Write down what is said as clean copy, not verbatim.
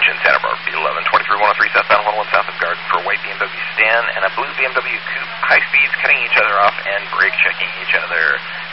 in Santa Barbara, B11, 23103 southbound 101 south of Garden for a white BMW Stan and a blue BMW Coupe. High speeds cutting each other off and brake checking each other.